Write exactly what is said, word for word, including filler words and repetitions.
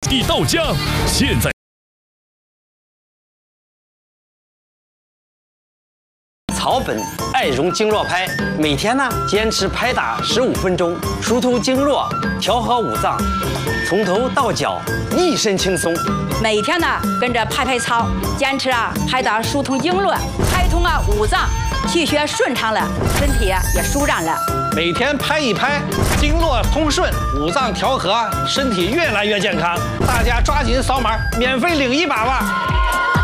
地道家现在。 草本爱绒经络拍，每天呢坚持拍打十五分钟，疏通经络，调和五脏，从头到脚一身轻松。 每天呢跟着拍拍操，坚持啊拍打疏通经络，开通啊五脏，气血顺畅了，身体啊也舒展了。 每天拍一拍，经络通顺，五脏调和，身体越来越健康。大家抓紧扫码，免费领一把吧！